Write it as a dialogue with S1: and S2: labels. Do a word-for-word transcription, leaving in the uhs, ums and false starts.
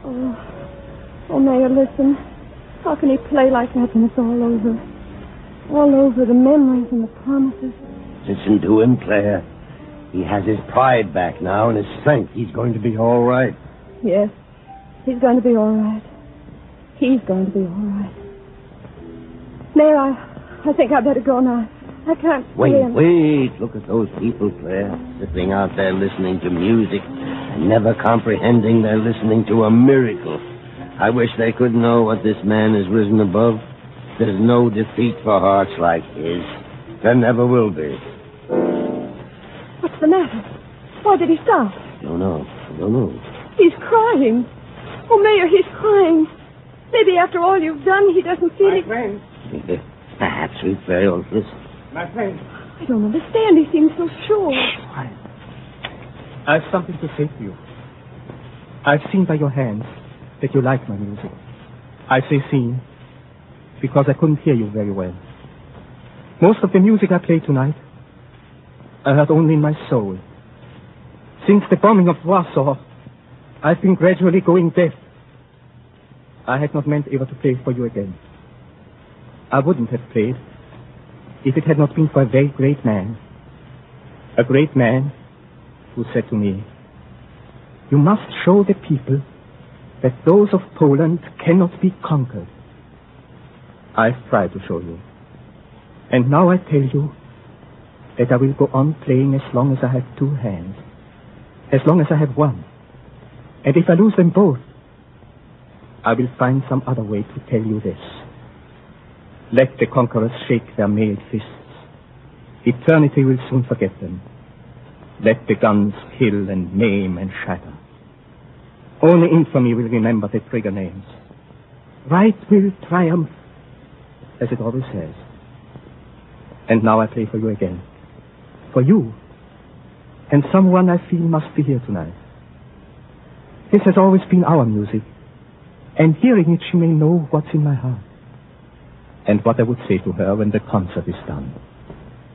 S1: Oh, oh, Mayor, listen. How can he play like that when it's all over? All over, the memories and the promises.
S2: Listen to him, Claire. He has his pride back now and his strength. He's going to be all right.
S1: Yes, he's going to be all right. He's going to be all right. Mayor, I, I think I'd better go now. I can't...
S2: Wait,
S1: him.
S2: wait. Look at those people, Claire, sitting out there listening to music and never comprehending they're listening to a miracle. I wish they could know what this man has risen above. There's no defeat for hearts like his. There never will be.
S1: What's the matter? Why did he stop?
S2: I don't know. I don't know.
S1: He's crying. Oh, Mayor, he's crying. Maybe after all you've done, he doesn't feel it.
S3: My friend.
S2: Perhaps we failed. Listen.
S3: My friend.
S1: I don't understand. He seems so sure.
S3: I've something to say to you. I've seen by your hands that you like my music. I say seen because I couldn't hear you very well. Most of the music I played tonight, I heard only in my soul. Since the bombing of Warsaw, I've been gradually going deaf. I had not meant ever to play for you again. I wouldn't have played if it had not been for a very great man. A great man who said to me, "You must show the people that those of Poland cannot be conquered." I've tried to show you. And now I tell you that I will go on playing as long as I have two hands, as long as I have one. And if I lose them both, I will find some other way to tell you this. Let the conquerors shake their mailed fists. Eternity will soon forget them. Let the guns kill and maim and shatter. Only infamy will remember the trigger names. Right will triumph, as it always has. And now I play for you again. For you. And someone I feel must be here tonight. This has always been our music. And hearing it, she may know what's in my heart. And what I would say to her when the concert is done.